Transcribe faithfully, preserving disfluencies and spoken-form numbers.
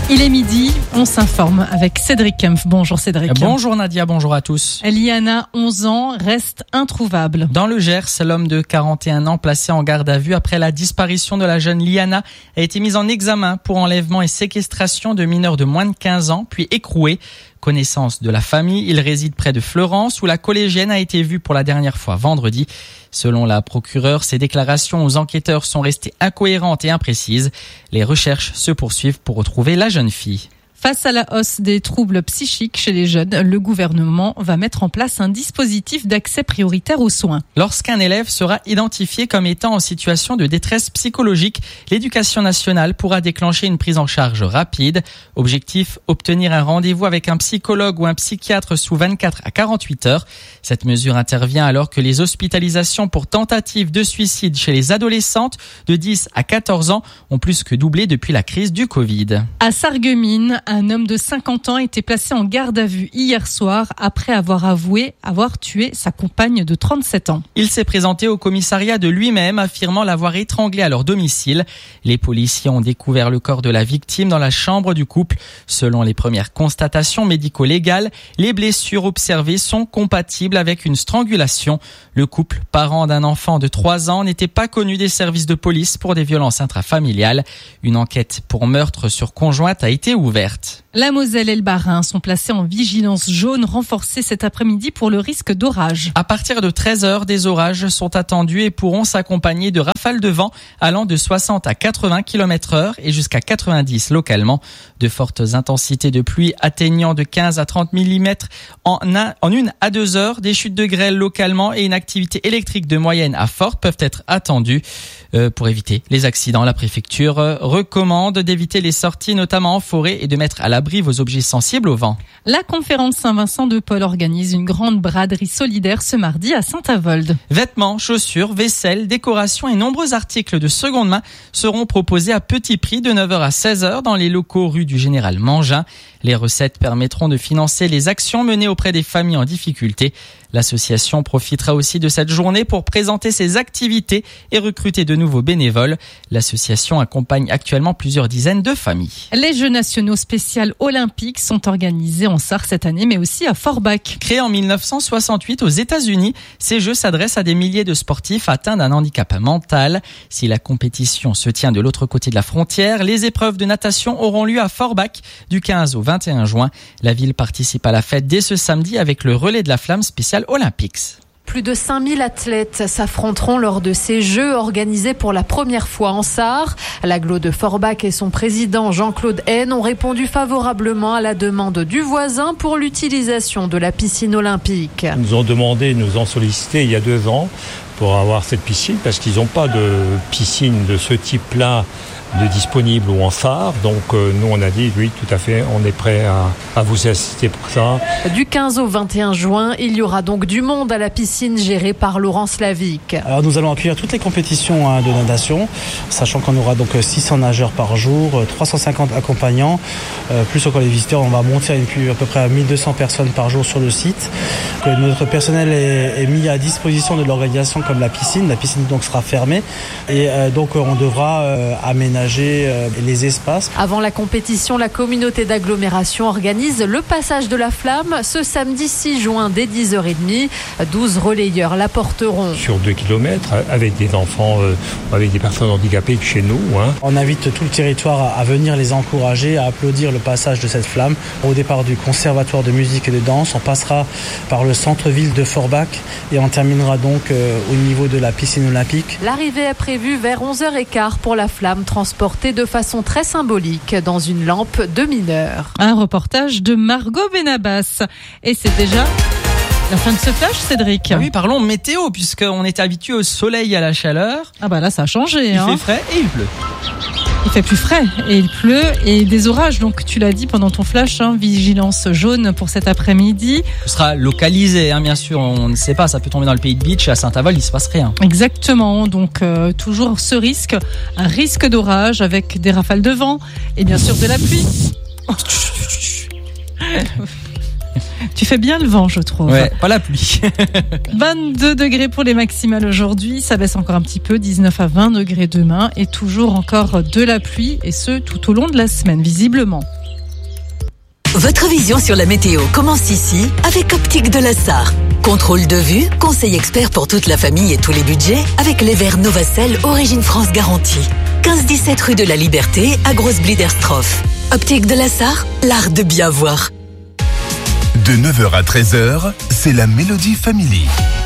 Il est midi, on s'informe avec Cédric Kempf. Bonjour Cédric. Bonjour Nadia, bonjour à tous. Liana, onze ans, reste introuvable. Dans le Gers, l'homme de quarante et un ans placé en garde à vue après la disparition de la jeune Liana a été mis en examen pour enlèvement et séquestration de mineurs de moins de quinze ans, puis écroué. Connaissance de la famille, il réside près de Fleurance où la collégienne a été vue pour la dernière fois vendredi. Selon la procureure, ses déclarations aux enquêteurs sont restées incohérentes et imprécises. Les recherches se poursuivent pour retrouver la jeune fille. Face à la hausse des troubles psychiques chez les jeunes, le gouvernement va mettre en place un dispositif d'accès prioritaire aux soins. Lorsqu'un élève sera identifié comme étant en situation de détresse psychologique, l'Éducation nationale pourra déclencher une prise en charge rapide. Objectif, obtenir un rendez-vous avec un psychologue ou un psychiatre sous vingt-quatre à quarante-huit heures. Cette mesure intervient alors que les hospitalisations pour tentative de suicide chez les adolescentes de dix à quatorze ans ont plus que doublé depuis la crise du Covid. À Sarreguemines, un homme de cinquante ans a été placé en garde à vue hier soir après avoir avoué avoir tué sa compagne de trente-sept ans. Il s'est présenté au commissariat de lui-même, affirmant l'avoir étranglé à leur domicile. Les policiers ont découvert le corps de la victime dans la chambre du couple. Selon les premières constatations médico-légales, les blessures observées sont compatibles avec une strangulation. Le couple, parent d'un enfant de trois ans, n'était pas connu des services de police pour des violences intrafamiliales. Une enquête pour meurtre sur conjointe a été ouverte. La Moselle et le Bas-Rhin sont placés en vigilance jaune renforcée cet après-midi pour le risque d'orage. À partir de treize heures, des orages sont attendus et pourront s'accompagner de rafales de vent allant de soixante à quatre-vingts kilomètres heure et jusqu'à quatre-vingt-dix localement. De fortes intensités de pluie atteignant de quinze à trente millimètres en, un, en une à deux heures. Des chutes de grêle localement et une activité électrique de moyenne à forte peuvent être attendues. Euh, pour éviter les accidents, la préfecture euh, recommande d'éviter les sorties, notamment en forêt, et de mettre à l'abri vos objets sensibles au vent. La conférence Saint-Vincent de Paul organise une grande braderie solidaire ce mardi à Saint-Avold. Vêtements, chaussures, vaisselle, décorations et nombreux articles de seconde main seront proposés à petit prix de neuf heures à seize heures dans les locaux rue du Général Mangin. Les recettes permettront de financer les actions menées auprès des familles en difficulté. L'association profitera aussi de cette journée pour présenter ses activités et recruter de nouveaux bénévoles. L'association accompagne actuellement plusieurs dizaines de familles. Les Jeux nationaux spéciaux olympiques sont organisés en Sarre cette année, mais aussi à Forbach. Créés en mille neuf cent soixante-huit aux États-Unis, ces Jeux s'adressent à des milliers de sportifs atteints d'un handicap mental. Si la compétition se tient de l'autre côté de la frontière, les épreuves de natation auront lieu à Forbach du quinze au vingt et un juin. La ville participe à la fête dès ce samedi avec le relais de la flamme spécial Olympics. Plus de cinq mille athlètes s'affronteront lors de ces Jeux organisés pour la première fois en Sarre. L'agglo de Forbach et son président Jean-Claude Haine ont répondu favorablement à la demande du voisin pour l'utilisation de la piscine olympique. Ils nous ont demandé, ils nous ont sollicité il y a deux ans pour avoir cette piscine parce qu'ils n'ont pas de piscine de ce type-là de disponible ou en Sarre. Donc euh, nous on a dit oui tout à fait, on est prêt à, à vous assister pour ça. Du quinze au vingt et un juin, il y aura donc du monde à la piscine gérée par Laurent Slavic. Alors nous allons accueillir toutes les compétitions hein, de natation, sachant qu'on aura donc six cents nageurs par jour, trois cent cinquante accompagnants, euh, plus encore les visiteurs. On va monter à, une, à peu près à mille deux cents personnes par jour sur le site. Que notre personnel est, est mis à disposition de l'organisation comme la piscine. La piscine donc sera fermée et euh, donc on devra euh, aménager les espaces. Avant la compétition, la communauté d'agglomération organise le passage de la flamme ce samedi six juin dès dix heures trente. douze relayeurs la porteront. Sur deux kilomètres avec des enfants, euh, avec des personnes handicapées chez nous. Hein. On invite tout le territoire à venir les encourager, à applaudir le passage de cette flamme. Au départ du conservatoire de musique et de danse, on passera par le centre-ville de Forbach et on terminera donc euh, au niveau de la piscine olympique. L'arrivée est prévue vers onze heures quinze pour la flamme transportée de façon très symbolique dans une lampe de mineur. Un reportage de Margot Benabas. Et c'est déjà la fin de ce flash, Cédric. Ah oui, parlons météo, puisqu'on est habitué au soleil et à la chaleur. Ah bah là, ça a changé. Il hein. fait frais et il pleut. Il fait plus frais et il pleut et des orages. Donc tu l'as dit pendant ton flash, hein, vigilance jaune pour cet après-midi. Ce sera localisé, hein, bien sûr. On ne sait pas, ça peut tomber dans le pays de Beach. À Saint-Avold, il ne se passe rien. Exactement. Donc euh, toujours ce risque, un risque d'orage avec des rafales de vent et bien sûr de la pluie. Tu fais bien le vent, je trouve. Ouais, pas la pluie. vingt-deux degrés pour les maximales aujourd'hui. Ça baisse encore un petit peu, dix-neuf à vingt degrés demain. Et toujours encore de la pluie, et ce, tout au long de la semaine, visiblement. Votre vision sur la météo commence ici avec Optique de la Sarre. Contrôle de vue, conseil expert pour toute la famille et tous les budgets avec les verres Novacell Origine France garantie. quinze dix-sept rue de la Liberté à Grosse-Bliederstroff. Optique de la Sarre, l'art de bien voir. De neuf heures à treize heures, c'est la Mélodie Family.